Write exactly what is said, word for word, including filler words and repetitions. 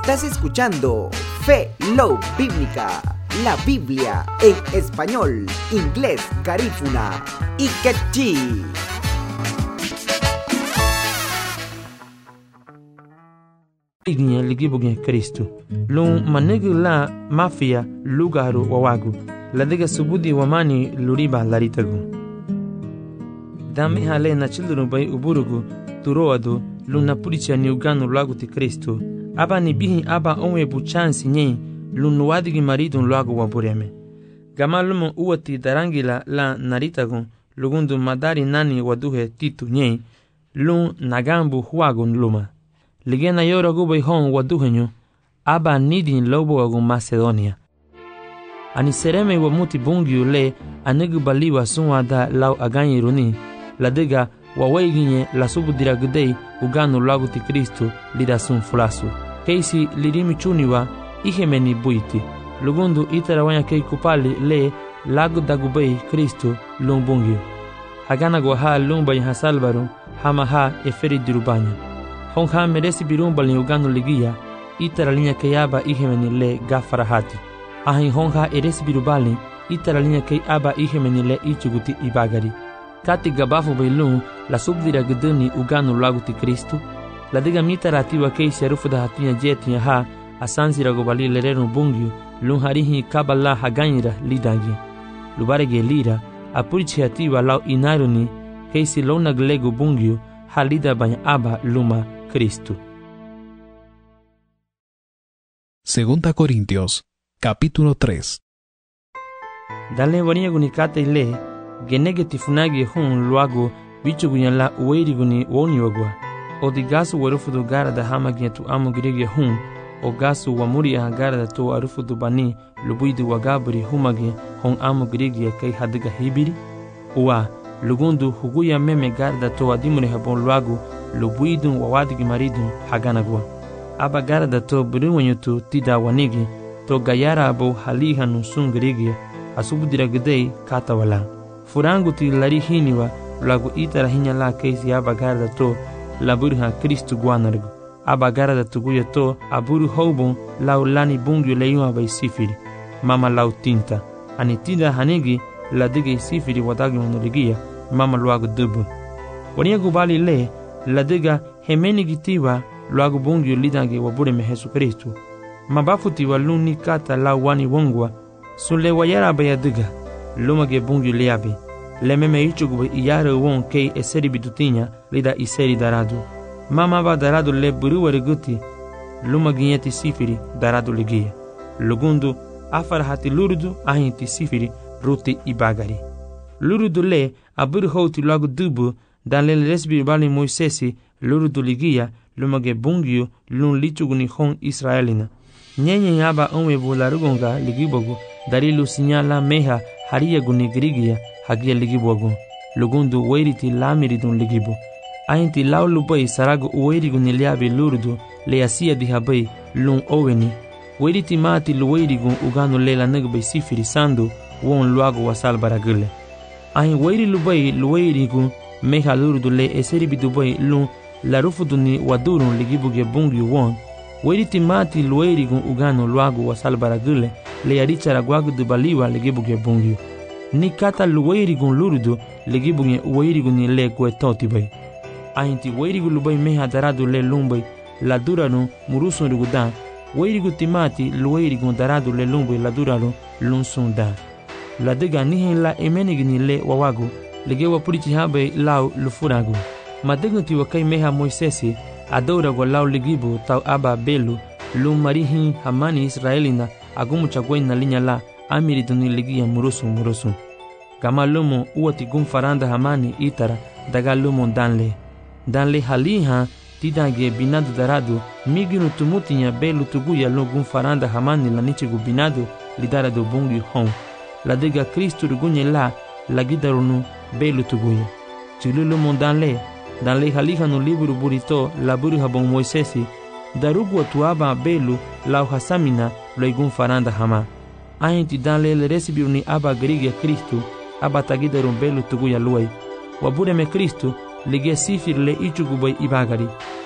Estás escuchando Fe Love Bíblica, la Biblia en español, inglés, garífuna y quechí. Ignya ligibugen Kristo. Lung manegu la mafia lugaru wawagu. Ladega subudi wamani luriba laritagu. Dame hale na children bay uburugu turoadu luna pulicia ni uganu lagu ti Kristo. Aba ni bihi aba onwe bu chansi nye lunu wadigi maridun lagu wabureme. Gama lumo uwati darangila la naritagu lugundu madari nani waduhe titu nye lun nagambu huagun luma. Ligena yora gubay hon waduhenyo aba nidin lobo agun Macedonia. Ani sereme wa muti bungyu le anegu baliwa sunwa da lau aganyi runi ladega wa waiginye la subu diragudei uganu lagu ti Kristo lida sun fulasu. Keisi lirimi chuniwa ihemeni buiti. Lugundu itarawanya kei kupali le lagu dagubei Kristo lung bungyu. Hagana gwa ha lumbay hasalbaru hama ha eferi dirubanya. Hong ha meresi birumbal ni uganu ligia itara linya kei aba ihemeni le gafarahati. Ahin hong ha eresi birubali itara linya kei aba ihemeni le ichuguti ibagari. Kati gabafu bailun la subdira guduni uganu lagu ti Kristo. La diga mita ratiwa kei serufu da hatinya jetinya ha asansira gobali lerenu bungyu lun harihi kabala haganyira lidangi. Lubarege lira apurichi hatiwa lau inaruni kei si lona glegu bungyu halida banya aba luma Cristo. Segunda Corintios, capítulo tres. Dale waniya gunikata ile genege tifunagi hun luago bichu gunyala uweri guni woni wagwa. O di gasu warufudu gara da hama gintu amu girege hun o gasu wamuri ya gara da to arufudu bani lubuidu wagaburi humage hon amu girege kai hadiga hibiri. Uwa lugundu huguya meme gara da to adimune habon luago lubuidun wawadigi maridun haganagwa. Aba gara da to buriwanyutu tida wanigi to gayara abo haliha nusun girege asubu diragudei kata wala. Furangu ti lari hiniwa lagu itara hinya la keisi aba gara da to laburu ha Kristu guanargu. Aba gara da tuguya to aburu houbon lau lani bungyu leiwa bai sifiri. Mama lau tinta. Ani tida hanigi la dige sifiri wadagi monoligia mama luagu dubu. Wania gubali le la diga hemeni gitiwa luagu bungyu lidangi wabure me Jesu Kristu. Mabafuti wa luni kata lau wani wongwa sule wayara baya diga lumage bungyu liabi. Lememe ichugube iyare won kei eseri bidutinya lida iseri daradu. Mama ba daradu le buru guti luma ginyeti sifiri daradu ligia. Lugundu afar hati lurudu ahinti sifiri ruti ibagari. Lurudu le aburu houti lagu dubu dan le lesbi bali Moisesi lurudu ligia lumage bungyu lun lichuguni hon Israelina. Nyenye yaba onwe bularugonga ligibogu darilu sinyala meha hariya guni grigia hagia ligibogu. Lugundu weiriti lamiridun ligibo. Ainti laulu bay saragu uweirigu niliabi lurudu le asia dihabay lun oweni. Weiriti mati luweirigu uganu lela nagbay sifiri sandu won luagu wasal baragule. Ahin weiri lubay luweirigu meha lurudu le eseri bidubay lun larufuduni wadurun ligibuge bungyu won. Weiriti mati luweirigu uganu luagu wasal baragule le yarichara guagu dubaliwa ligibuge bungyu. Ni kata luweirigu lurudu ligibuge uweirigu ni le guetoti bay. Ainti weirigu lubay meha daradu le lumbay la duranu murusun rigudan. Weirigu timati luweirigu daradu le lumbay la duranu lunsun da. La diga nihin la emenigni le wawagu lege wapurichi habay lau lufuragu. Madigu ti wakai meha Moisesi adora gwa lau ligibu tau aba belu lum marihin hamani Israelina agumu chagway na linya la amiriduni ligia murusun murusun. Gama lumo uwati gum faranda hamani itara daga lumo danle. Danle haliha tidange binadu daradu miginu tumutinya belu tuguya lugum faranda hamani la nichigu binadu lidaradu bungi hon. La diga Kristu rugunye la la gidarunu belu tuguya. Chilulu mon danle danle haliha no liburu burito la buru habon Moisesi darugu atuaba belu la hasamina loigum faranda hama. Ainti danle le resibiruni aba grigia Kristu aba tagidarun belu tuguya luay. Wabure me Kristu lige sifir le ichugubay ibagari.